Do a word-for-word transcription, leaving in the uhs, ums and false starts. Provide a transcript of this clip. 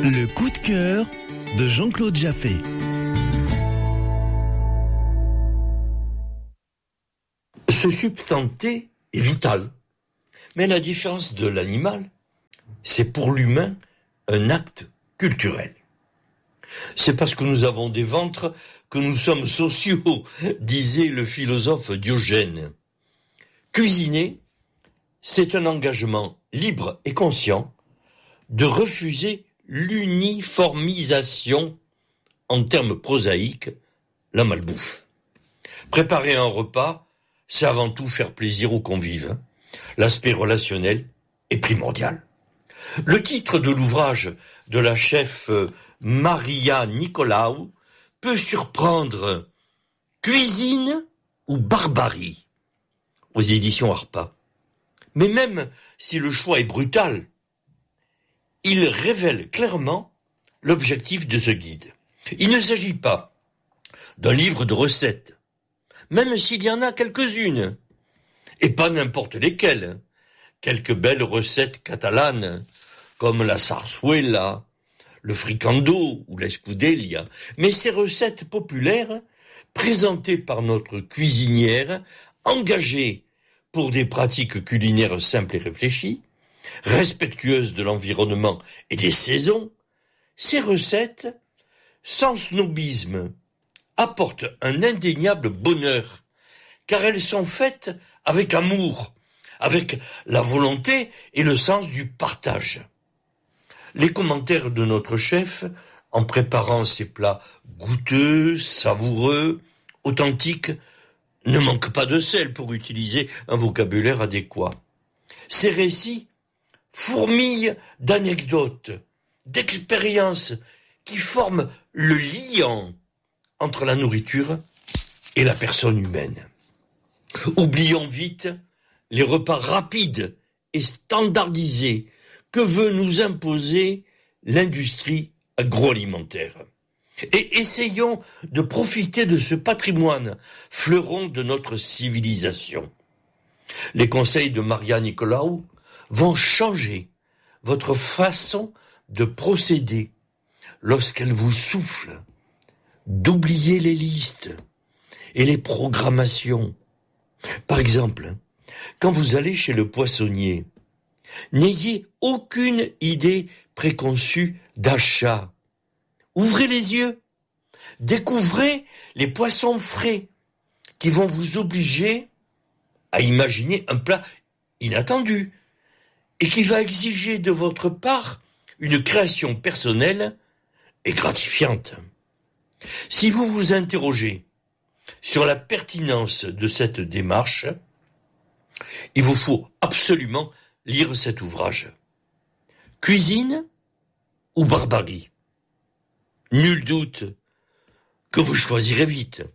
Le coup de cœur de Jean-Claude Jaffé. Se substanter est vital. Mais la différence de l'animal, c'est pour l'humain un acte culturel. C'est parce que nous avons des ventres que nous sommes sociaux, disait le philosophe Diogène. Cuisiner, c'est un engagement libre et conscient de refuser l'uniformisation, en termes prosaïques, la malbouffe. Préparer un repas, c'est avant tout faire plaisir aux convives. L'aspect relationnel est primordial. Le titre de l'ouvrage de la chef Maria Nicolaou peut surprendre « Cuisine ou barbarie » aux éditions Harpa. Mais même si le choix est brutal, il révèle clairement l'objectif de ce guide. Il ne s'agit pas d'un livre de recettes, même s'il y en a quelques-unes, et pas n'importe lesquelles. Quelques belles recettes catalanes, comme la sarsuela, le fricando ou l'escudella, mais ces recettes populaires, présentées par notre cuisinière, engagée pour des pratiques culinaires simples et réfléchies, respectueuses de l'environnement et des saisons, ces recettes, sans snobisme, apportent un indéniable bonheur, car elles sont faites avec amour, avec la volonté et le sens du partage. Les commentaires de notre chef, en préparant ces plats goûteux, savoureux, authentiques, ne manquent pas de sel pour utiliser un vocabulaire adéquat. Ces récits fourmillent d'anecdotes, d'expériences qui forment le lien entre la nourriture et la personne humaine. Oublions vite les repas rapides et standardisés que veut nous imposer l'industrie agroalimentaire. Et essayons de profiter de ce patrimoine, fleuron de notre civilisation. Les conseils de Maria Nicolaou vont changer votre façon de procéder lorsqu'elle vous souffle d'oublier les listes et les programmations. Par exemple, quand vous allez chez le poissonnier, n'ayez aucune idée préconçue d'achat. Ouvrez les yeux, découvrez les poissons frais qui vont vous obliger à imaginer un plat inattendu et qui va exiger de votre part une création personnelle et gratifiante. Si vous vous interrogez sur la pertinence de cette démarche, il vous faut absolument lire cet ouvrage. Cuisine ou barbarie ? Nul doute que vous choisirez vite.